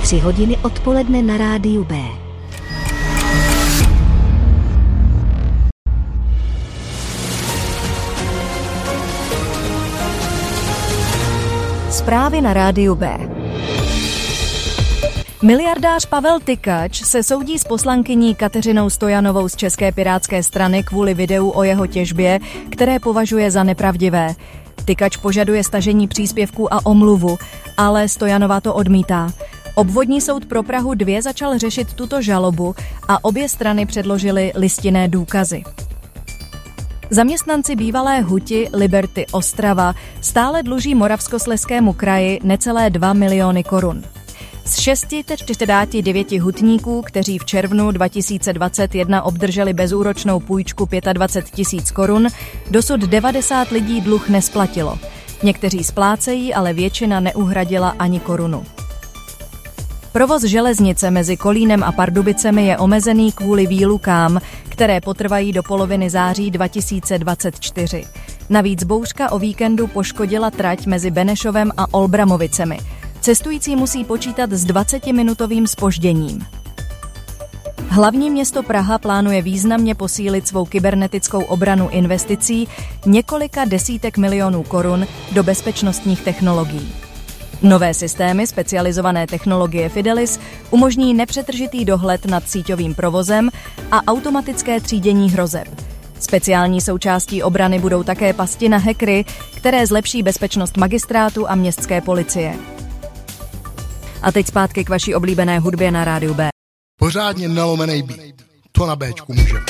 3 hodiny odpoledne na rádiu B. Zprávy na rádiu B. Miliardář Pavel Tykač se soudí s poslankyní Kateřinou Stojanovou z České pirátské strany kvůli videu o jeho těžbě, které považuje za nepravdivé. Tykač požaduje stažení příspěvků a omluvu, ale Stojanová to odmítá. Obvodní soud pro Prahu 2 začal řešit tuto žalobu a obě strany předložily listinné důkazy. Zaměstnanci bývalé huti Liberty Ostrava stále dluží Moravskoslezskému kraji necelé 2 miliony korun. Z 649 hutníků, kteří v červnu 2021 obdrželi bezúročnou půjčku 25 000 korun, dosud 90 lidí dluh nesplatilo. Někteří splácejí, ale většina neuhradila ani korunu. Provoz železnice mezi Kolínem a Pardubicemi je omezený kvůli výlukám, které potrvají do poloviny září 2024. Navíc bouřka o víkendu poškodila trať mezi Benešovem a Olbramovicemi. Cestující musí počítat s 20-minutovým zpožděním. Hlavní město Praha plánuje významně posílit svou kybernetickou obranu investicí několika desítek milionů korun do bezpečnostních technologií. Nové systémy specializované technologie Fidelis umožní nepřetržitý dohled nad síťovým provozem a automatické třídění hrozeb. Speciální součástí obrany budou také pasti na hackery, které zlepší bezpečnost magistrátu a městské policie. A teď zpátky k vaší oblíbené hudbě na rádiu B. Pořádně nalomenej beat. To na Bčku můžeme.